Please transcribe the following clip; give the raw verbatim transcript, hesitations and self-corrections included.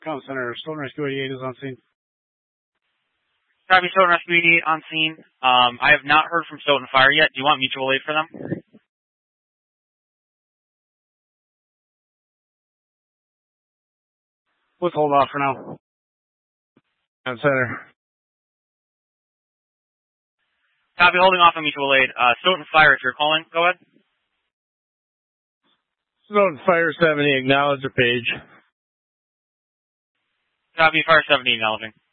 Comm Center, Stone Rescue eighty-eight is on scene. Copy, Stoughton Rescue eighty-eight on scene. Um, I have not heard from Stoughton Fire yet. Do you want mutual aid for them? Let's hold off for now. Comm Center. Copy, holding off on mutual aid. Uh, Stoughton Fire, if you're calling, go ahead. Stoughton Fire seventy, acknowledge the page. Copy, Fire seventy, acknowledging.